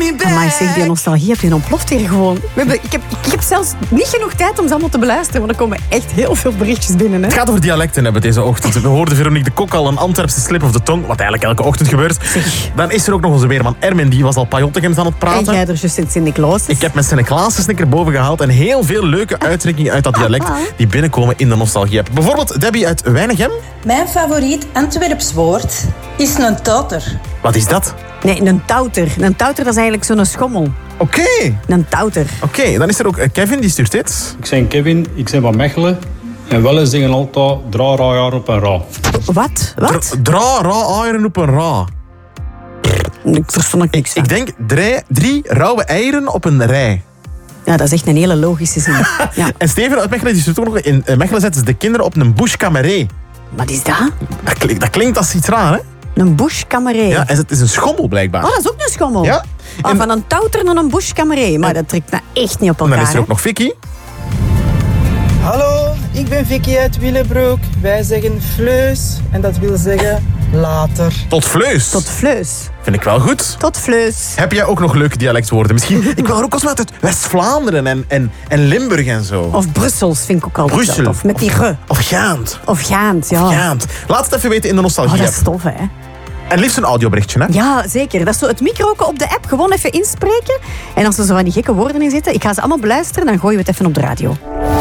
Amai, zeg, die nostalgie heb je ontploft hier gewoon. Ik heb zelfs niet genoeg tijd om ze allemaal te beluisteren, want er komen echt heel veel berichtjes binnen. Hè? Het gaat over dialecten hebben deze ochtend. We hoorden Veronique de Kok al een Antwerpse slip of de tong, wat eigenlijk elke ochtend gebeurt. Zeg. Dan is er ook nog onze weerman Ermin, die was al Pajottegems aan het praten. En jij er juist in Sint-Niklaas. Ik heb mijn Sinterklaas-snicker boven gehaald en heel veel leuke uitdrukkingen uit dat dialect die binnenkomen in de nostalgie-app. Bijvoorbeeld Debbie uit Weinigem. Mijn favoriet Antwerps woord is een touter. Wat is dat? Nee, een touter. Een touter, dat is eigenlijk zo'n schommel. Oké, Een touter. dan is er ook Kevin, die stuurt dit. Ik ben Kevin, ik ben van Mechelen. En wel eens dingen altijd dra jaar op een ra. Wat? Eieren op een ra. Ik verstond ook niks van. Ik denk 3 rauwe eieren op een rij. Ja, dat is echt een hele logische zin. Ja. En Steven uit Mechelen, die stuurt ook nog in Mechelen zetten ze de kinderen op een bush cameré. Wat is dat? Dat klinkt als iets raar, hè? Een bush cameré. Ja, en het is een schommel blijkbaar. Oh, dat is ook een schommel. Ja. Van een touter naar een bush cameré. Maar dat trekt nou echt niet op En elkaar. dan is er ook hè? nog Vicky. Hallo, ik ben Vicky uit Willebroek. Wij zeggen vleus en dat wil zeggen later. Tot vleus. Tot vleus. Vind ik wel goed. Tot vleus. Heb jij ook nog leuke dialectwoorden? Misschien, ik wil er ook eens uit West-Vlaanderen en Limburg en zo. Of Brussels vind ik ook altijd Brussel. wel tof. Met die ge. Of Gaant. Of Gaant, ja. Gaant. Laat het even weten in de Oh, nostalgie dat is app. tof, hè. En liefst een audioberichtje, hè? Ja, zeker. Dat is zo het microken op de app. Gewoon even inspreken. En als er zo van die gekke woorden in zitten, ik ga ze allemaal beluisteren, dan gooien we het even op de radio.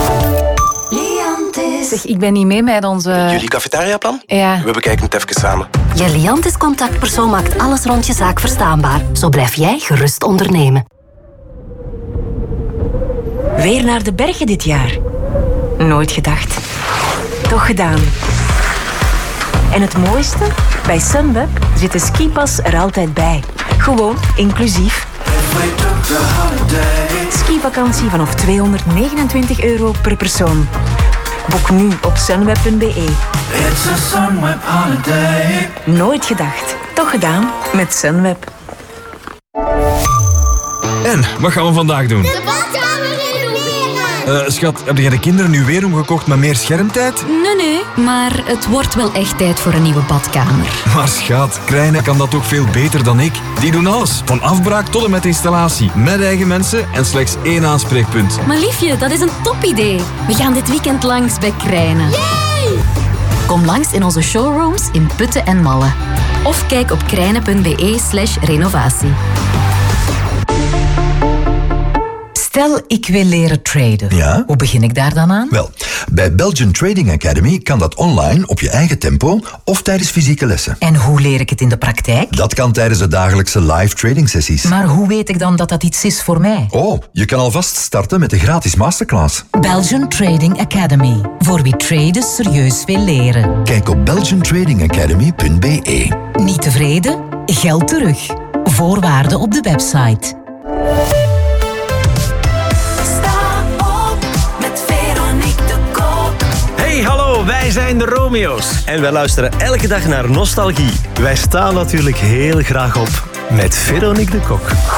Zeg, ik ben niet mee met onze... Jullie cafetariaplan? Ja. We bekijken het even samen. Je Liantis contactpersoon maakt alles rond je zaak verstaanbaar. Zo blijf jij gerust ondernemen. Weer naar de bergen dit jaar. Nooit gedacht. Toch gedaan. En het mooiste? Bij Sunweb zit de skipas er altijd bij. Gewoon inclusief. Skivakantie vanaf €229 per persoon. Boek nu op sunweb.be. Nooit gedacht. Toch gedaan met Sunweb. En, wat gaan we vandaag doen? De badkamer renoveren! Schat, heb jij de kinderen nu weer omgekocht met meer schermtijd? Nee, maar het wordt wel echt tijd voor een nieuwe badkamer. Maar schat, Krijnen kan dat toch veel beter dan ik? Die doen alles, van afbraak tot en met installatie. Met eigen mensen en slechts 1 aanspreekpunt. Maar liefje, dat is een topidee. We gaan dit weekend langs bij Krijnen. Yay! Kom langs in onze showrooms in Putten en Malle. Of kijk op krijnen.be/renovatie. Stel, ik wil leren traden. Ja? Hoe begin ik daar dan aan? Wel, bij Belgian Trading Academy kan dat online, op je eigen tempo of tijdens fysieke lessen. En hoe leer ik het in de praktijk? Dat kan tijdens de dagelijkse live trading sessies. Maar hoe weet ik dan dat dat iets is voor mij? Oh, je kan alvast starten met de gratis masterclass. Belgian Trading Academy. Voor wie traden serieus wil leren. Kijk op belgiantradingacademy.be. Niet tevreden? Geld terug. Voorwaarden op de website. Hey, hallo, wij zijn de Romeo's. En wij luisteren elke dag naar Nostalgie. Wij staan natuurlijk heel graag op met Veronique de Kok.